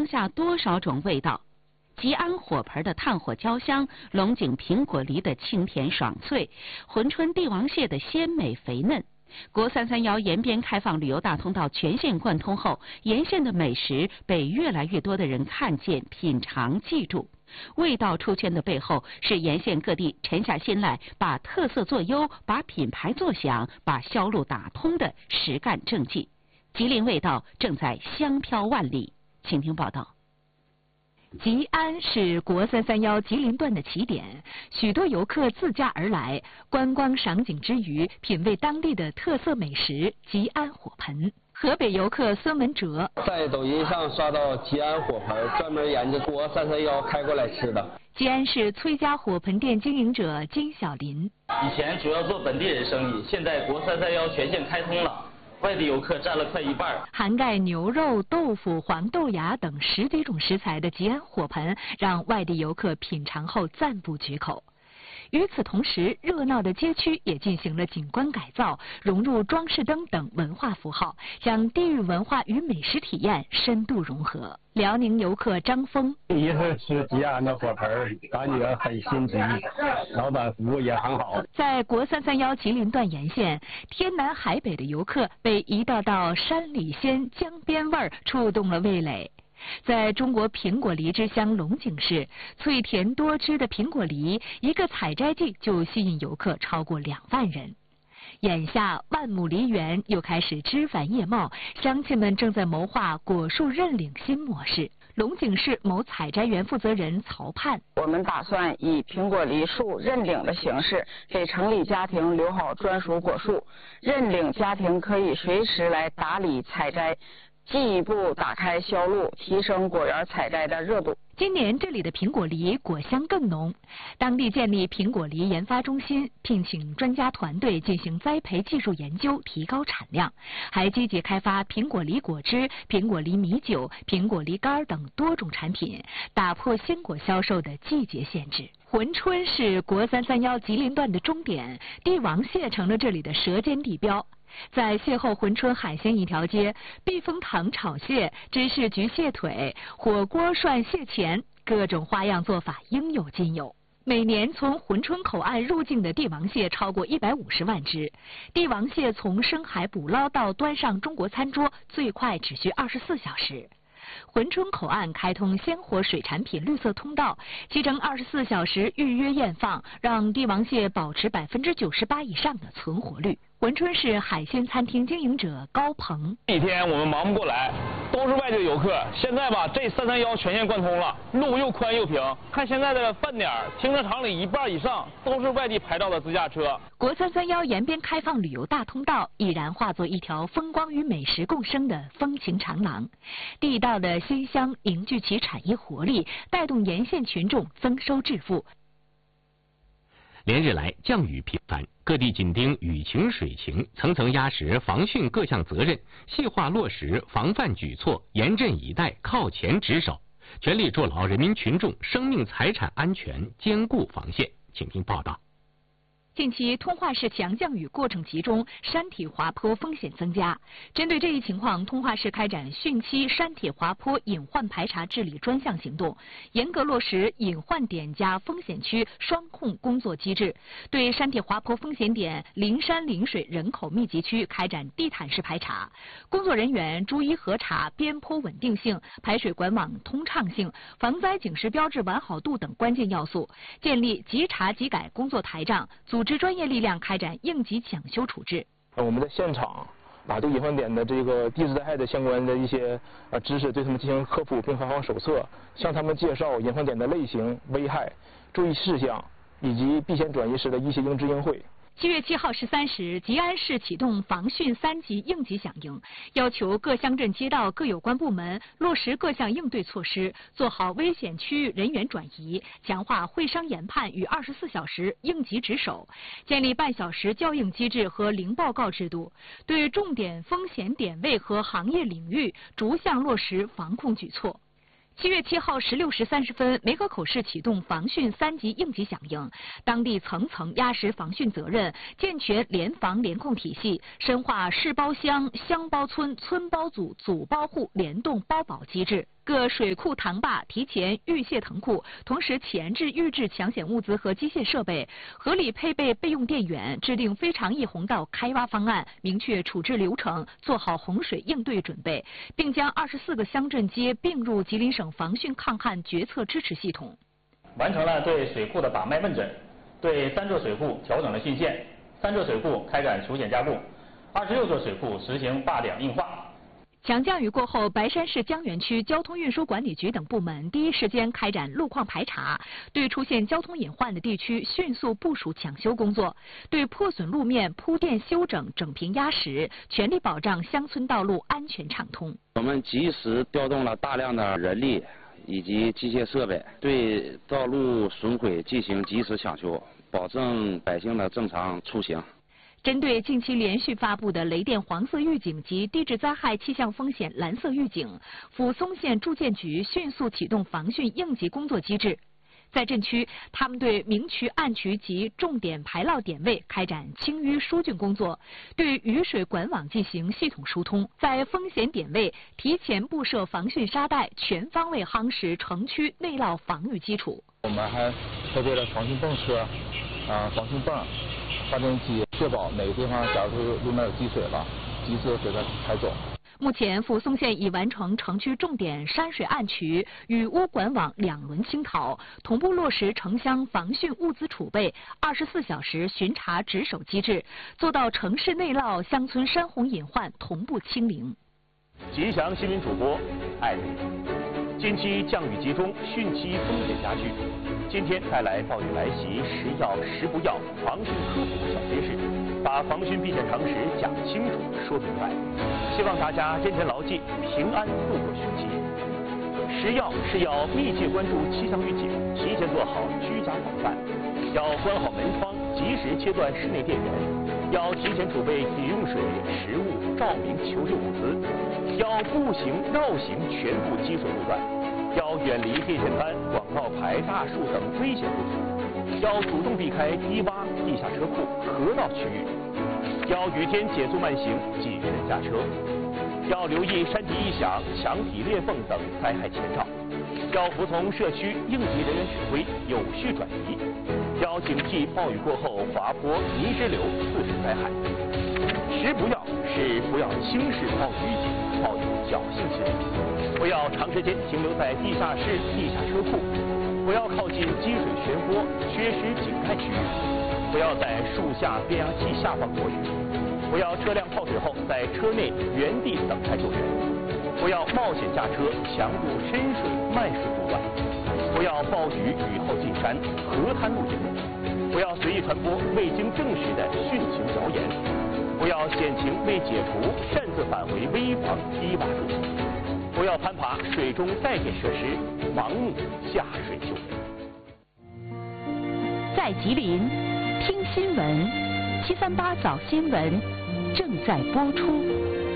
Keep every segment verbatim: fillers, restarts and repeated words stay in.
装下多少种味道。吉安火盆的炭火焦香，龙井苹果梨的清甜爽脆，珲春帝王蟹的鲜美肥嫩。国三三幺沿边开放旅游大通道全线贯通后，沿线的美食被越来越多的人看见、品尝、记住。味道出圈的背后，是沿线各地沉下心来，把特色做优，把品牌做响，把销路打通的实干政绩。吉林味道正在香飘万里，请听报道。吉安是国三三幺吉林段的起点，许多游客自驾而来，观光赏景之余，品味当地的特色美食吉安火盆。河北游客孙文哲在抖音上刷到吉安火盆，专门沿着国三三幺开过来吃的。 吉安市崔家火盆店经营者金小林： 以前主要做本地人生意，现在国三三幺全线开通了。外地游客占了快一半。 涵盖牛肉、豆腐、黄豆芽等十几种食材的吉安火盆，让外地游客品尝后赞不绝口。与此同时，热闹的街区也进行了景观改造，融入装饰灯等文化符号，将地域文化与美食体验深度融合。辽宁游客张峰： 第一次吃吉安的火盆，感觉很新奇，老板服务也很好。 在国三三幺吉林段沿线，天南海北的游客被一道道山里鲜、江边味儿触动了味蕾。在中国苹果梨之乡龙井市，脆甜多汁的苹果梨，一个采摘季就吸引游客超过两万人。眼下万亩梨园又开始枝繁叶茂，乡亲们正在谋划果树认领新模式。龙井市某采摘园负责人曹盼： 我们打算以苹果梨树认领的形式，给城里家庭留好专属果树，认领家庭可以随时来打理采摘，进一步打开销路，提升果园采摘的热度。 今年这里的苹果梨果香更浓，当地建立苹果梨研发中心，聘请专家团队进行栽培技术研究，提高产量，还积极开发苹果梨果汁、苹果梨米酒、苹果梨干等多种产品，打破鲜果销售的季节限制。珲春是国三三幺吉林段的终点，帝王蟹成了这里的舌尖地标。在邂逅珲春海鲜一条街，避风塘炒蟹、芝士焗蟹腿、火锅涮蟹钳，各种花样做法应有尽有。每年从珲春口岸入境的帝王蟹超过一百五十万只，帝王蟹从深海捕捞到端上中国餐桌，最快只需二十四小时。珲春口岸开通鲜活水产品绿色通道，集成二十四小时预约验放，让帝王蟹保持百分之九十八以上的存活率。珲春市海鲜餐厅经营者高鹏： 一天我们忙不过来，都是外地游客。现在吧，这三三幺全线贯通了，路又宽又平。看现在的饭点，停车场里一半以上都是外地牌照的自驾车。 国三三幺沿边开放旅游大通道，已然化作一条风光与美食共生的风情长廊。地道的鲜香凝聚起产业活力，带动沿线群众增收致富。 连日来降雨频繁，各地紧盯雨情水情，层层压实防汛各项责任，细化落实防范举措，严阵以待，靠前值守，全力做牢人民群众生命财产安全坚固防线。请听报道。 近期，通化市强降雨过程集中，山体滑坡风险增加。针对这一情况，通化市开展汛期山体滑坡隐患排查治理专项行动，严格落实隐患点加风险区双控工作机制，对山体滑坡风险点临山临水人口密集区开展地毯式排查。工作人员逐一核查边坡稳定性、排水管网通畅性、防灾警示标志完好度等关键要素，建立即查即改工作台账，组织专业力量开展应急抢修处置。 我们在现场把对隐患点的这个地质灾害的相关的一些呃知识对他们进行科普，并发放手册，向他们介绍隐患点的类型、危害、注意事项以及避险转移时的一些应知应会。 七月七号十三时，吉安市启动防汛三级应急响应，要求各乡镇街道各有关部门落实各项应对措施，做好危险区域人员转移，强化会商研判与二十四小时应急值守，建立半小时校应机制和零报告制度，对重点风险点位和行业领域逐项落实防控举措。七月七号十六时三十分，梅河口市启动防汛三级应急响应，当地层层压实防汛责任，健全联防联控体系，深化市包乡、乡包村、村包组、组包户联动包保机制。 各水库塘坝提前预泄腾库，同时前置预制抢险物资和机械设备，合理配备备用电源，制定非常溢洪道开挖方案，明确处置流程，做好洪水应对准备，并将二十四个乡镇街并入吉林省防汛抗旱决策支持系统。 完成了对水库的把脉问诊，对三座水库调整了汛线，三座水库开展除险加固，二十六座水库实行坝两硬化。 强降雨过后，白山市江源区交通运输管理局等部门第一时间开展路况排查，对出现交通隐患的地区迅速部署抢修工作，对破损路面铺垫修整、整平压实，全力保障乡村道路安全畅通。 我们及时调动了大量的人力以及机械设备，对道路损毁进行及时抢修，保证百姓的正常出行。 针对近期连续发布的雷电黄色预警及地质灾害气象风险蓝色预警，抚松县住建局迅速启动防汛应急工作机制。在镇区，他们对明渠、暗渠及重点排涝点位开展清淤疏浚工作，对雨水管网进行系统疏通，在风险点位提前布设防汛沙袋，全方位夯实城区内涝防御基础。 我们还配备了防汛泵车、啊防汛泵、发电机，确保哪个地方假如说路面有积水了，及时给它排走。 目前，抚松县已完成城区重点山水暗渠、雨污管网两轮清讨，同步落实城乡防汛物资储备、二十四小时巡查值守机制，做到城市内涝、乡村山洪隐患同步清零。 吉祥新闻主播艾瑞，近期降雨集中，汛期风险加剧。今天带来暴雨来袭，时要时不要，防汛科普小贴士，把防汛避险常识讲清楚、说明白。希望大家认真牢记，平安度过汛期。时要是要密切关注气象预警，提前做好居家防范，要关好门窗，及时切断室内电源，要提前储备饮用水、食物、照明求救物资，要步行、绕行全部积水路段。要远离电线杆、广告牌、大树等危险路途，要主动避开低洼、地下车库、河道区域，要雨天减速慢行，谨慎驾车，要留意山体异响、墙体裂缝等灾害前兆，要服从社区应急人员指挥，有序转移，要警惕暴雨过后滑坡、泥石流自身灾害。十不要是不要轻视暴雨预警，抱有侥幸心理。不要长时间停留在地下室、地下车库，不要靠近积水漩涡、缺失井盖区域，不要在树下变压器下方躲雨，不要车辆泡水后在车内原地等待救援，不要冒险驾车强入深水漫水路段，不要暴雨雨后进山、河滩露营，不要随意传播未经证实的汛情谣言，不要险情未解除擅自返回危房低洼住所，不要攀爬水中带电设施，盲目下水救援。 在吉林听新闻，七三八早新闻正在播出。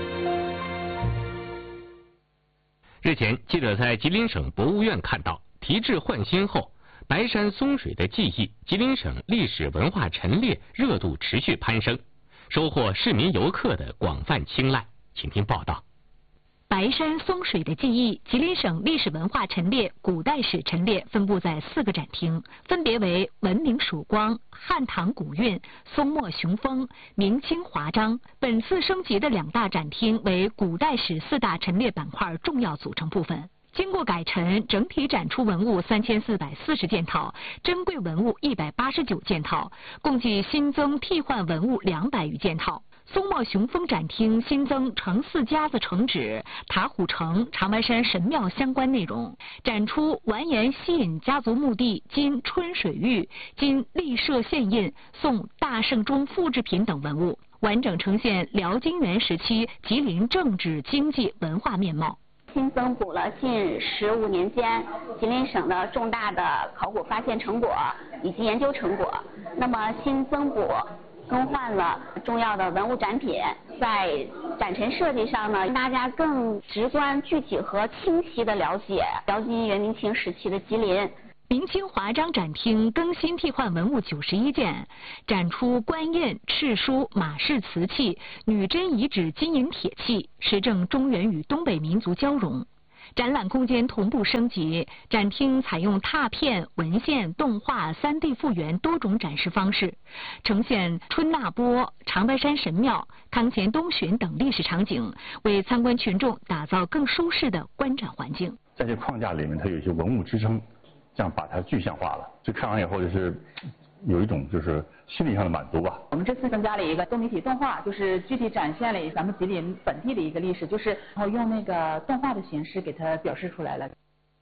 日前，记者在吉林省博物院看到，题制换新后，白山松水的记忆吉林省历史文化陈列热度持续攀升，收获市民游客的广泛青睐。请听报道。 白山松水的记忆吉林省历史文化陈列、古代史陈列分布在四个展厅，分别为文明曙光、汉唐古韵、松墨雄风、明清华章。本次升级的两大展厅为古代史四大陈列板块重要组成部分。经过改陈，整体展出文物三千四百四十件套，珍贵文物一百八十九件套，共计新增替换文物两百余件套。松墨雄风展厅新增程四家子城址、塔虎城、长白山神庙相关内容，展出完颜西引家族墓地今春水玉、今立社县印、宋大圣钟复制品等文物，完整呈现辽金元时期吉林政治经济文化面貌。 新增补了近十五年间吉林省的重大的考古发现成果以及研究成果，那么新增补更换了重要的文物展品，在展陈设计上呢，大家更直观、具体和清晰地了解辽金元明清时期的吉林。 明清华章展厅更新替换文物九十一件，展出官印、敕书、马氏瓷器、女真遗址金银铁器，实证中原与东北民族交融。 展览空间同步升级，展厅采用拓片、文献、动画、三 D 复原多种展示方式，呈现春那波、长白山神庙、康乾东巡等历史场景，为参观群众打造更舒适的观展环境。 在这框架里面，它有一些文物支撑，这样把它具象化了。就看完以后，就是有一种就是心理上的满足吧。 我们这次增加了一个多媒体动画，就是具体展现了咱们吉林本地的一个历史，就是然后用那个动画的形式给它表示出来了。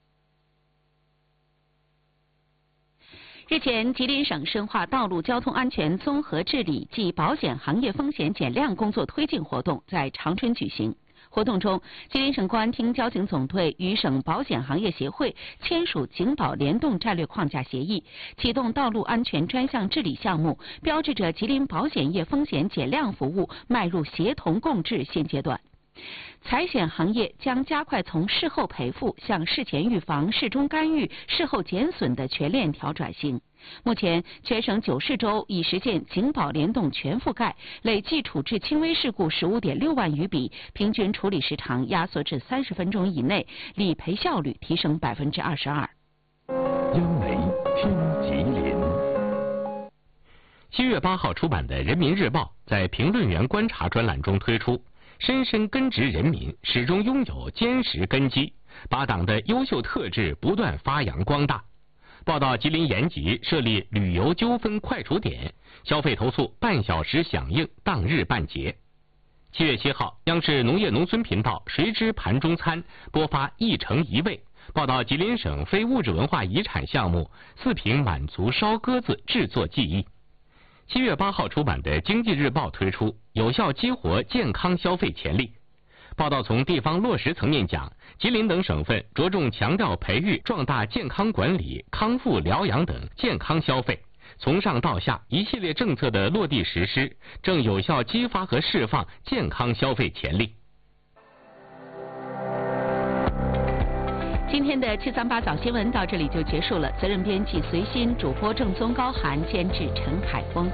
日前，吉林省深化道路交通安全综合治理暨保险行业风险减量工作推进活动在长春举行。活动中，吉林省公安厅交警总队与省保险行业协会签署警保联动战略框架协议，启动道路安全专项治理项目，标志着吉林保险业风险减量服务迈入协同共治新阶段。财险行业将加快从事后赔付向事前预防、事中干预、事后减损的全链条转型。目前，全省九市州已实现警保联动全覆盖，累计处置轻微事故十五点六万余笔，平均处理时长压缩至三十分钟以内，理赔效率提升百分之二十二。 央媒听吉林。 七月八号出版的《人民日报》在评论员观察专栏中推出深深根植人民，始终拥有坚实根基，把党的优秀特质不断发扬光大。报道吉林延吉设立旅游纠纷快处点，消费投诉半小时响应，当日办结。七月七号，央视农业农村频道《谁知盘中餐》播发一城一味，报道吉林省非物质文化遗产项目四平满族烧鸽子制作技艺。七月八号出版的《经济日报》推出有效激活健康消费潜力。报道从地方落实层面讲，吉林等省份着重强调培育壮大健康管理、康复疗养等健康消费，从上到下一系列政策的落地实施，正有效激发和释放健康消费潜力。 今天的七三八早新闻到这里就结束了，责任编辑随心，主播正宗高寒，监制陈凯峰。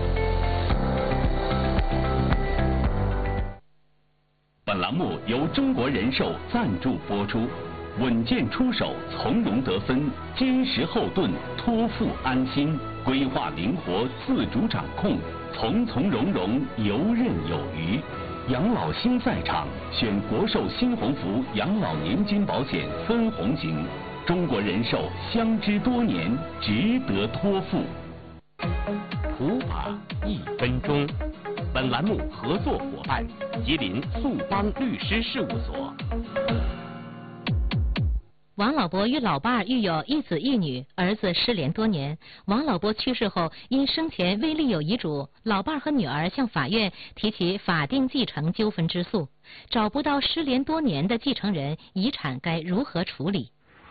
本栏目由中国人寿赞助播出，稳健出手，从容得分，坚实后盾，托付安心，规划灵活，自主掌控，从从容容，游刃有余。养老新赛场，选国寿新鸿福养老年金保险分红型，中国人寿相知多年，值得托付。 普法一分钟。本栏目合作伙伴：吉林速邦律师事务所。 王老伯与老伴儿育有一子一女，儿子失联多年。王老伯去世后，因生前未立有遗嘱，老伴儿和女儿向法院提起法定继承纠纷之诉，找不到失联多年的继承人，遗产该如何处理？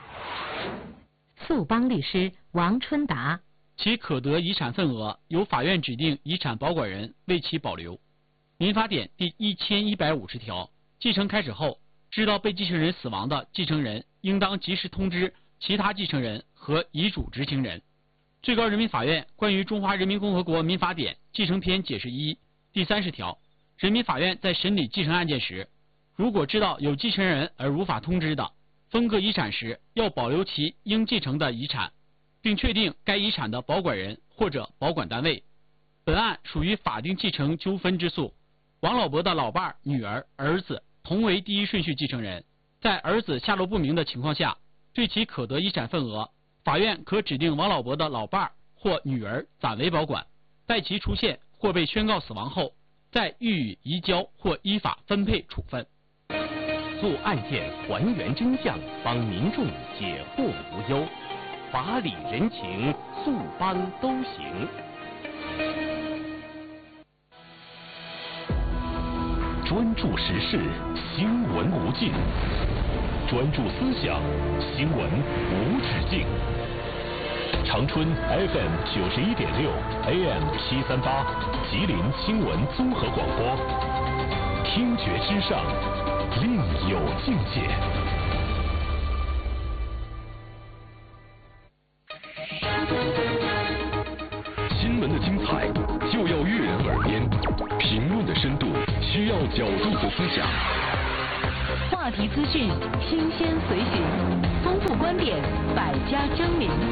速邦律师王春达。 其可得遗产份额由法院指定遗产保管人为其保留。民法典第一千一百五十条，继承开始后，知道被继承人死亡的继承人应当及时通知其他继承人和遗嘱执行人。最高人民法院关于中华人民共和国民法典继承篇解释一第三十条，人民法院在审理继承案件时，如果知道有继承人而无法通知的，分割遗产时要保留其应继承的遗产，并确定该遗产的保管人或者保管单位。本案属于法定继承纠纷之诉，王老伯的老伴、女儿、儿子同为第一顺序继承人，在儿子下落不明的情况下，对其可得遗产份额，法院可指定王老伯的老伴或女儿暂为保管，待其出现或被宣告死亡后，再予以移交或依法分配处分。 做案件还原真相，帮民众解惑无忧。法理人情，速邦都行。 专注时事，新闻无尽；专注思想，新闻无止境。长春 F M 九十一点六 A M 七三八，吉林新闻综合广播，听觉之上，另有境界。新闻的精彩就要悦人耳边，评论的深度需要角度和思想。 话话题资讯新鲜随寻，丰富观点，百家争鸣。